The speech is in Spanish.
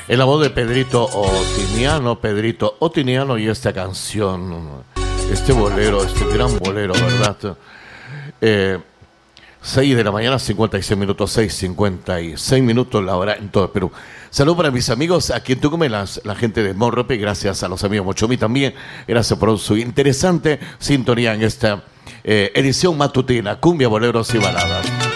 En la voz de Pedrito Otiniano y esta canción, este bolero, este gran bolero, ¿verdad? 6 de la mañana, 56 minutos, 6:56 minutos la hora en todo el Perú. Saludos para mis amigos aquí en Tucumán, la gente de Morrope, gracias a los amigos Mochomí también, gracias por su interesante sintonía en esta edición matutina, cumbia, boleros y baladas.